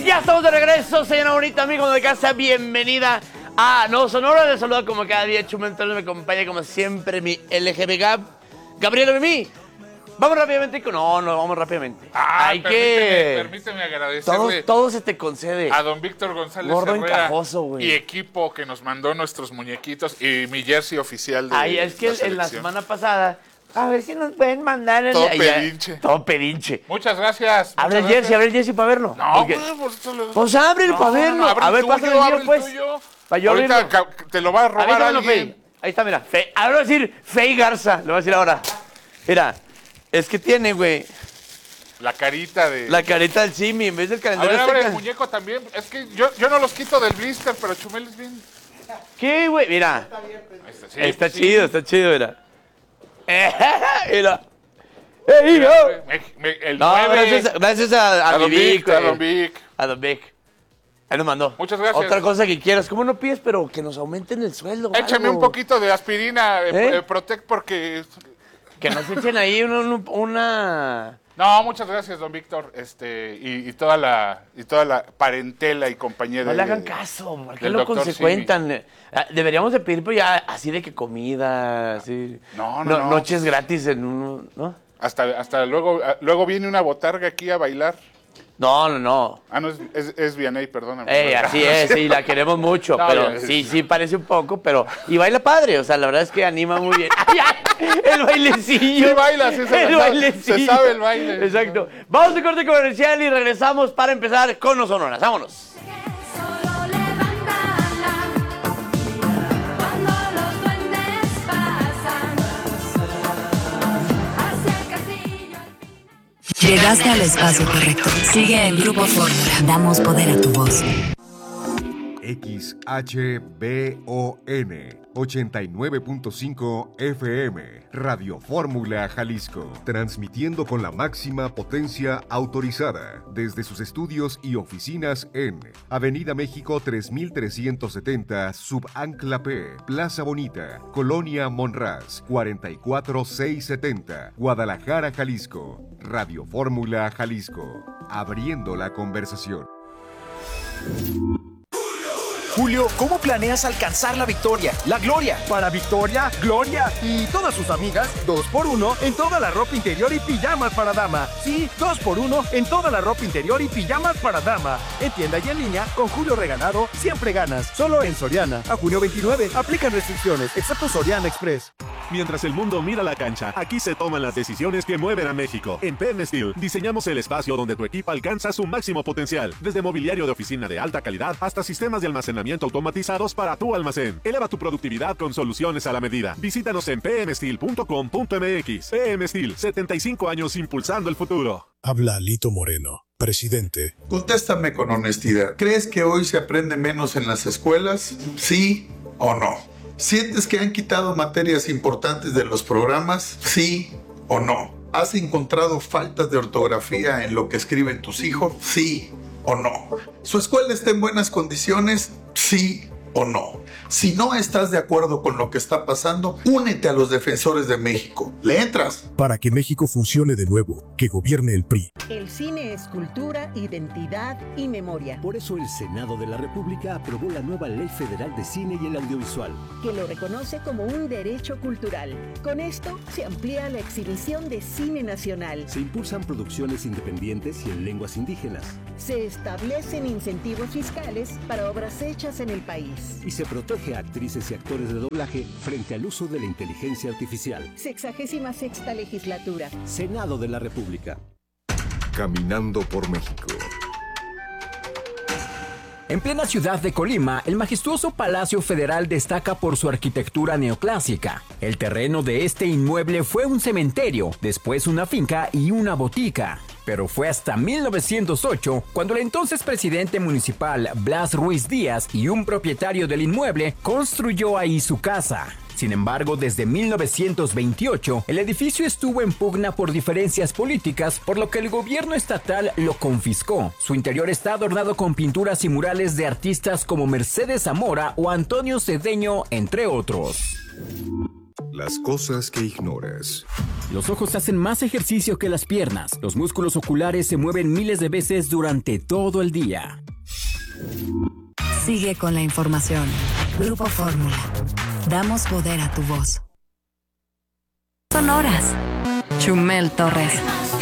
Ya estamos de regreso, señora bonita, amigo de casa, bienvenida a No Sonora. Les saluda como cada día Chumel Torres, me acompaña como siempre mi LGB Gab, Gabriela Mimi. Vamos rápidamente con... No, vamos rápidamente. Permíteme agradecerle. Todo se te concede. A don Víctor González Gordo Herrera encajoso, güey. Y equipo que nos mandó nuestros muñequitos y mi jersey oficial de es que en la semana pasada... A ver si nos pueden mandar el... Todo pedinche. Todo pedinche. Muchas gracias. Abre el jersey para verlo. No, pues ábrelo para verlo. A ver, pásame el mío, pues. Para yo ahorita te lo va a robar alguien. Ahí está, mira. Ahora voy a decir Fey Garza. Lo voy a decir ahora. Mira, es que tiene, güey. La carita de... La carita del Simi, en vez del calendario. Abre el muñeco también. Es que yo no los quito del blister, pero Chumel es bien. ¿Qué, güey? Mira. Está chido, mira. Mira. ¡Ey, yo! El 9. Gracias a don Vic. A don Vic. Ahí nos mandó. Muchas gracias. Otra cosa que quieras. ¿Cómo no pides, pero que nos aumenten el sueldo? Échame algo. un poquito de aspirina, Protect, porque... Que nos echen ahí una... No, muchas gracias, don Víctor, y toda la parentela y compañía No le hagan caso, ¿por qué lo consecuentan? Deberíamos de pedir, pero ya así de que comida, así. No. Noches gratis en uno, ¿no? Hasta luego viene una botarga aquí a bailar. No. Ah, no, es Vianey, perdóname. Así es, sí, la queremos mucho, pero sí sí parece un poco, pero... Y baila padre, o sea, la verdad es que anima muy bien. El bailecillo. Sí bailas, se sabe el baile. Exacto. Vamos de corte comercial y regresamos para empezar con los sonoras. Vámonos. Llegaste al espacio correcto. Sigue en Grupo Fórmula. Damos poder a tu voz. XHBON 89.5 FM, Radio Fórmula Jalisco, transmitiendo con la máxima potencia autorizada desde sus estudios y oficinas en Avenida México 3370, Subancla P, Plaza Bonita, Colonia Monraz, 44670, Guadalajara, Jalisco. Radio Fórmula Jalisco, abriendo la conversación. Julio, ¿cómo planeas alcanzar la victoria, la gloria? Para Victoria, Gloria y todas sus amigas, 2x1 en toda la ropa interior y pijamas para dama. Sí, 2x1 en toda la ropa interior y pijamas para dama. En tienda y en línea, con Julio Regalado, siempre ganas. Solo en Soriana. A junio 29, aplican restricciones, excepto Soriana Express. Mientras el mundo mira la cancha, aquí se toman las decisiones que mueven a México. En PM Steel diseñamos el espacio donde tu equipo alcanza su máximo potencial. Desde mobiliario de oficina de alta calidad hasta sistemas de almacenamiento automatizados para tu almacén. Eleva tu productividad con soluciones a la medida. Visítanos en pmsteel.com.mx. PM Steel, 75 años impulsando el futuro. Habla Lito Moreno, presidente. Contéstame con honestidad. ¿Crees que hoy se aprende menos en las escuelas? ¿Sí o no? ¿Sientes que han quitado materias importantes de los programas? ¿Sí o no? ¿Has encontrado faltas de ortografía en lo que escriben tus hijos? ¿Sí o no? ¿Su escuela está en buenas condiciones? ¿Sí o no? Si no estás de acuerdo con lo que está pasando, únete a los defensores de México. ¿Le entras? Para que México funcione de nuevo, que gobierne el PRI. El cine es cultura, identidad y memoria. Por eso el Senado de la República aprobó la nueva Ley Federal de Cine y el Audiovisual, que lo reconoce como un derecho cultural. Con esto se amplía la exhibición de cine nacional. Se impulsan producciones independientes y en lenguas indígenas. Se establecen incentivos fiscales para obras hechas en el país. Y se protege a actrices y actores de doblaje frente al uso de la inteligencia artificial. 66ª legislatura. Senado de la República. Caminando por México. En plena ciudad de Colima, el majestuoso Palacio Federal destaca por su arquitectura neoclásica. El terreno de este inmueble fue un cementerio, después una finca y una botica. Pero fue hasta 1908 cuando el entonces presidente municipal Blas Ruiz Díaz y un propietario del inmueble construyó ahí su casa. Sin embargo, desde 1928, el edificio estuvo en pugna por diferencias políticas, por lo que el gobierno estatal lo confiscó. Su interior está adornado con pinturas y murales de artistas como Mercedes Zamora o Antonio Cedeño, entre otros. Las cosas que ignoras. Los ojos hacen más ejercicio que las piernas. Los músculos oculares se mueven miles de veces durante todo el día. Sigue con la información. Grupo Fórmula. Damos poder a tu voz. Sonoras. Chumel Torres.